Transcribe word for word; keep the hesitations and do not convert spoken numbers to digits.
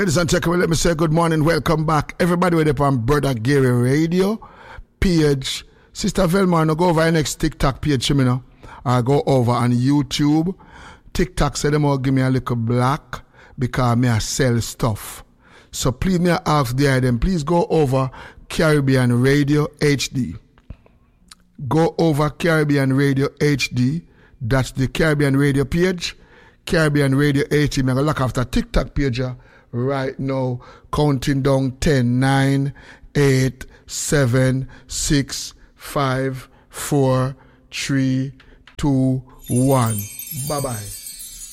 Ladies and gentlemen, let me say good morning, welcome back. Everybody with up on Brother Gary Radio page. Sister Velma, no go over our next TikTok page, you know. I go over on YouTube. TikTok say them all give me a little black because me I sell stuff. So please me I ask the item, please go over Caribbean Radio H D. Go over Caribbean Radio H D. That's the Caribbean Radio page. Caribbean Radio H D. I'm going to look after TikTok page right now. Counting down ten, nine, eight, seven, six, five, four, three, two, one. Bye-bye.